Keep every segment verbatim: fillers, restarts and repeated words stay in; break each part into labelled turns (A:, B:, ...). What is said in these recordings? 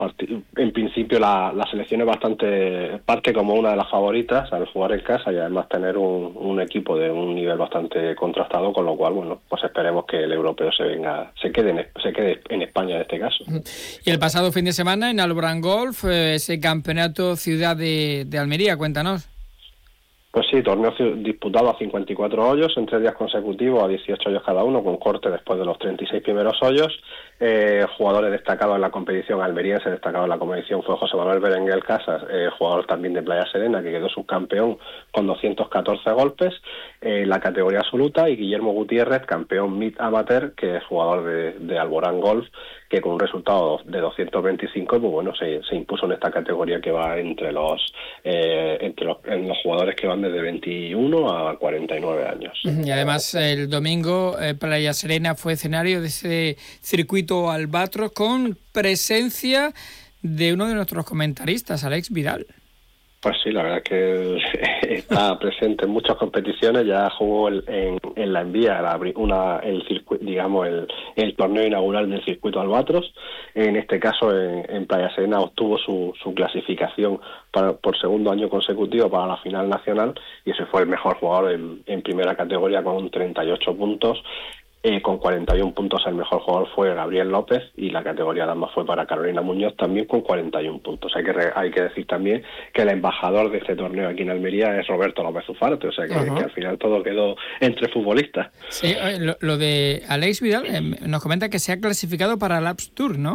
A: En principio la, la selección es bastante, parte como una de las favoritas al jugar en casa y además tener un, un equipo de un nivel bastante contrastado, con lo cual, bueno, pues esperemos que el europeo se venga, se quede en, se quede en España en este caso.
B: Y el pasado fin de semana en Alborán Golf, ese campeonato Ciudad de, de Almería, cuéntanos.
A: Pues sí, torneo disputado a cincuenta y cuatro hoyos en tres días consecutivos, a dieciocho hoyos cada uno, con corte después de los treinta y seis primeros hoyos. Eh, jugadores destacados en la competición almeriense, destacado en la competición fue José Manuel Berenguel Casas, eh, jugador también de Playa Serena, que quedó subcampeón con doscientos catorce golpes en eh, la categoría absoluta, y Guillermo Gutiérrez, campeón mid amateur, que es jugador de, de Alborán Golf, que con un resultado de doscientos veinticinco, pues bueno, se, se impuso en esta categoría que va entre los eh, entre los, en los jugadores que van desde veintiuno a cuarenta y nueve años.
B: Y además el domingo eh, Playa Serena fue escenario de ese circuito Albatros con presencia de uno de nuestros comentaristas, Alex Vidal.
A: Pues sí, la verdad es que está presente en muchas competiciones, ya jugó el, en, en la Envía, la, una, el circuito, digamos, el, el torneo inaugural del circuito Albatros. En este caso, en, en Playa Serena obtuvo su, su clasificación para, por segundo año consecutivo para la final nacional, y ese fue el mejor jugador en, en primera categoría con treinta y ocho puntos. Eh, con cuarenta y uno puntos el mejor jugador fue Gabriel López, y la categoría damas fue para Carolina Muñoz, también con cuarenta y uno puntos. Hay que re, hay que decir también que el embajador de este torneo aquí en Almería es Roberto López Ufarte, o sea que, uh-huh. que al final todo quedó entre futbolistas.
B: Sí, lo, lo de Alex Vidal eh, nos comenta que se ha clasificado para el Alps Tour, ¿no?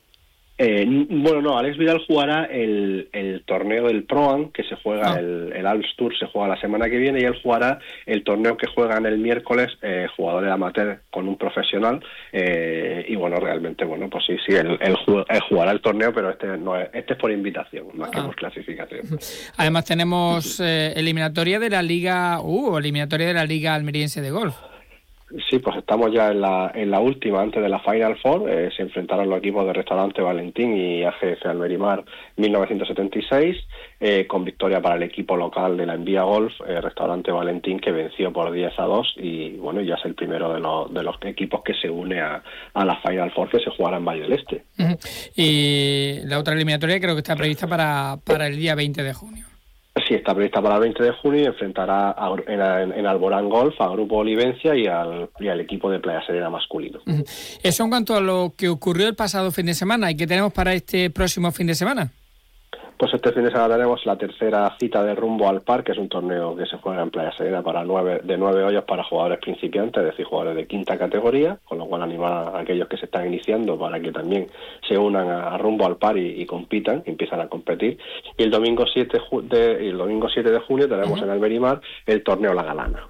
A: Eh, bueno, no, Alex Vidal jugará el, el torneo del Pro-Am, que se juega, ah. el, el Alps Tour se juega la semana que viene, y él jugará el torneo que juegan el miércoles eh, jugadores amateur con un profesional, eh, y bueno, realmente, bueno, pues sí, sí, él, él, él jugará el torneo, pero este no es, este es por invitación, más ah. que por clasificación.
B: Además tenemos eh, eliminatoria de la Liga, uh, eliminatoria de la Liga Almeriense de Golf.
A: Sí, pues estamos ya en la en la última, antes de la Final Four. Eh, se enfrentaron los equipos de Restaurante Valentín y A G F Almerimar mil novecientos setenta y seis, eh, con victoria para el equipo local de la Envía Golf, eh, Restaurante Valentín, que venció por diez a dos, y bueno, ya es el primero de los de los equipos que se une a, a la Final Four, que se jugará en Valle del Este.
B: Uh-huh. Y la otra eliminatoria creo que está prevista para, para el día veinte de junio.
A: Sí, está prevista para el veinte de junio y enfrentará a, en, en Alborán Golf a Grupo Olivencia y al, y al equipo de Playa Serena masculino.
B: Uh-huh. Eso en cuanto a lo que ocurrió el pasado fin de semana. ¿Y qué tenemos para este próximo fin de semana?
A: Pues este fin de semana tenemos la tercera cita de Rumbo al Par, que es un torneo que se juega en Playa Serena para nueve, de nueve hoyos para jugadores principiantes, es decir, jugadores de quinta categoría, con lo cual animar a aquellos que se están iniciando para que también se unan a, a Rumbo al Par y, y compitan, y empiezan a competir. Y el domingo siete de, el domingo siete de junio tenemos uh-huh. en Almerimar el torneo La Galana.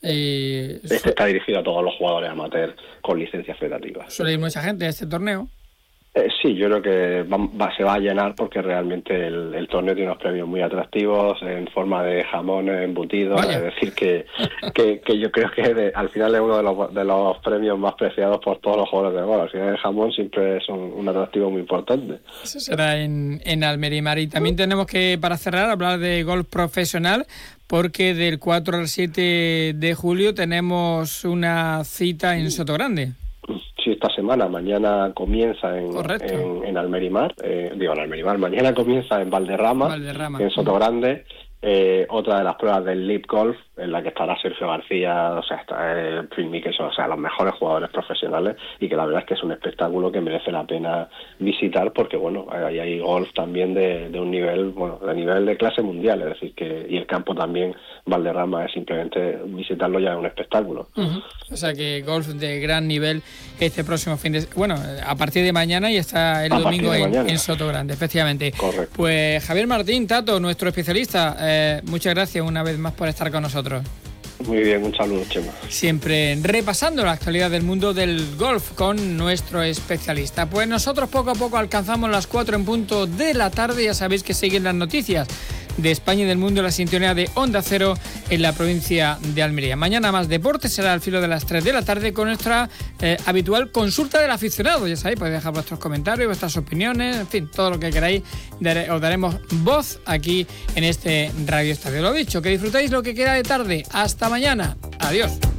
B: Eh,
A: este su... está dirigido a todos los jugadores amateurs con licencias federativas.
B: ¿Suele ir mucha gente a este torneo?
A: Eh, sí, yo creo que va, va, se va a llenar, porque realmente el, el torneo tiene unos premios muy atractivos en forma de jamones embutidos. Vaya. Es decir, que, que, que yo creo que de, al final es uno de los, de los premios más preciados por todos los jugadores de golf. Al final el jamón siempre es un, un atractivo muy importante.
B: Eso será en, en Almerimar. Y también tenemos que, para cerrar, hablar de golf profesional, porque del cuatro al siete de julio tenemos una cita en Sotogrande.
A: Sí, esta semana, mañana comienza en, en, en Almerimar, eh, digo en Almerimar, mañana comienza en Valderrama, Valderrama. en Sotogrande, eh, otra de las pruebas del Leap Golf, en la que estará Sergio García, o sea, está eh, Phil Mickelson, o sea, los mejores jugadores profesionales, y que la verdad es que es un espectáculo que merece la pena visitar, porque bueno, ahí hay golf también de, de un nivel, bueno, de nivel de clase mundial, es decir, que y el campo también, Valderrama, es simplemente visitarlo ya es un espectáculo.
B: Uh-huh. O sea que golf de gran nivel este próximo fin de, bueno, a partir de mañana y hasta el a domingo en, en Sotogrande, efectivamente.
A: Correcto.
B: Pues Javier Martín, Tato, nuestro especialista, eh, muchas gracias una vez más por estar con nosotros.
A: Muy bien, un saludo, Chema.
B: Siempre repasando la actualidad del mundo del golf con nuestro especialista. Pues nosotros poco a poco alcanzamos las cuatro en punto de la tarde. Ya sabéis que siguen las noticias de España y del mundo en la sintonía de Onda Cero en la provincia de Almería. Mañana más deporte, será al filo de las tres de la tarde con nuestra eh, habitual consulta del aficionado. Ya sabéis, podéis dejar vuestros comentarios, vuestras opiniones, en fin, todo lo que queráis. Daré, os daremos voz aquí en este Radio Estadio. Lo dicho, que disfrutáis lo que queda de tarde. Hasta mañana. Adiós.